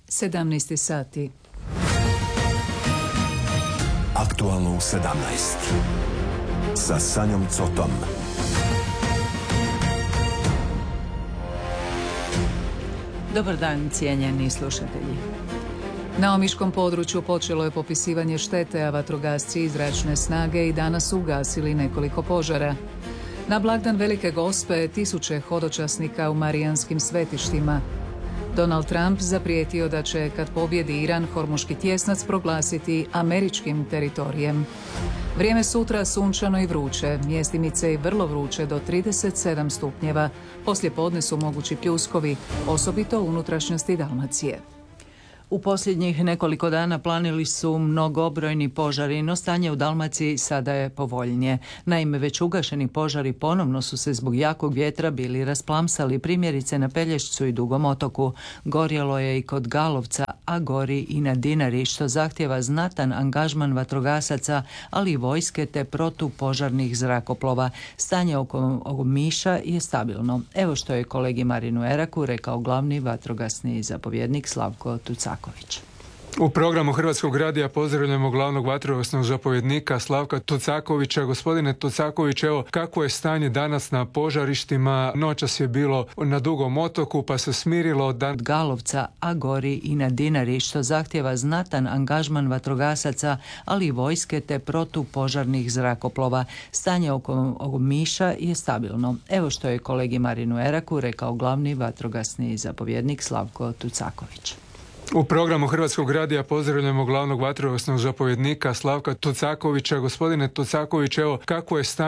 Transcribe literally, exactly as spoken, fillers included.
sedamnaest sati. Aktualno u sedamnaest. Sa Sanjom Cotom. Dobar dan, cijenjeni slušatelji. Na omiškom području počelo je popisivanje štete, a vatrogasci iz zračne snage i danas su ugasili nekoliko požara. Na blagdan Velike Gospe tisuće hodočasnika u marijanskim svetištima. Donald Trump zaprijetio da će, kad pobjedi Iran, Hormuški tjesnac proglasiti američkim teritorijem. Vrijeme sutra sunčano i vruće, mjestimice i vrlo vruće do trideset sedam stupnjeva. Poslije podne su mogući pljuskovi, osobito u unutrašnjosti Dalmacije. U posljednjih nekoliko dana planili su mnogobrojni požari, no stanje u Dalmaciji sada je povoljnije. Naime, već ugašeni požari ponovno su se zbog jakog vjetra bili rasplamsali, primjerice na Pelješcu i Dugom otoku. Gorjelo je i kod Galovca, a gori i na Dinari, što zahtjeva znatan angažman vatrogasaca, ali i vojske te protupožarnih zrakoplova. Stanje oko Omiša je stabilno. Evo što je kolegi Marinu Eraku rekao glavni vatrogasni zapovjednik Slavko Tucak. U programu Hrvatskog radija pozdravljamo glavnog vatrogasnog zapovjednika Slavka Tucakovića. Gospodine Tucaković, evo kako je stanje danas na požarištima? Noćas je bilo na Dugom otoku pa se smirilo dan od Galovca, a gori i na Dinari, što zahtjeva znatan angažman vatrogasaca, ali i vojske te protupožarnih zrakoplova. Stanje oko Omiša je stabilno. Evo što je kolegi Marinu Eraku rekao glavni vatrogasni zapovjednik Slavko Tucaković. U programu Hrvatskog radija pozdravljamo glavnog vatrogasnog zapovjednika Slavka Tucakovića. Gospodine Tucaković, evo kako je stanje